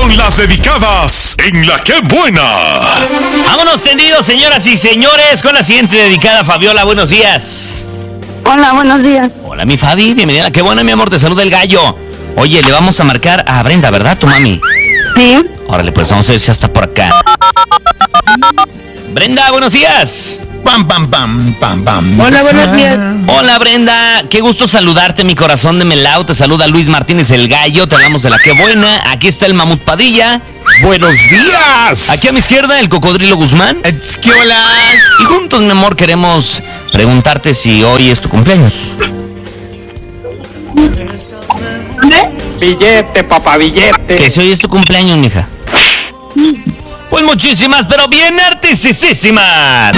con las dedicadas en La Qué Buena. Vámonos tendidos, señoras y señores, con la siguiente dedicada. Fabiola, buenos días. Hola, buenos días. Hola, mi Fabi, bienvenida a La Qué Buena, mi amor, te saluda el gallo. Oye, le vamos a marcar a Brenda, ¿verdad, tu mami? Sí. Órale, pues vamos a ver si está por acá. Brenda, buenos días. Pam, pam, pam, pam, pam. Hola, buenos días. Hola, Brenda, qué gusto saludarte, mi corazón de melao. Te saluda Luis Martínez el gallo, te hablamos de La Qué Buena. Aquí está el Mamut Padilla. ¡Buenos días! Aquí a mi izquierda, el Cocodrilo Guzmán. ¡Esquiola! Y juntos, mi amor, queremos preguntarte si hoy es tu cumpleaños. Billete, papá, billete. Que si hoy es tu cumpleaños, mija. Pues muchísimas, pero bien artistísimas.